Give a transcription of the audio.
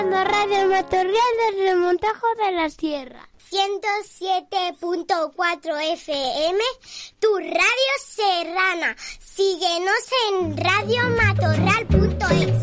Radio Matorral del Remontajo de la Sierra. 107.4 FM, tu radio serrana. Síguenos en radiomatorral.es.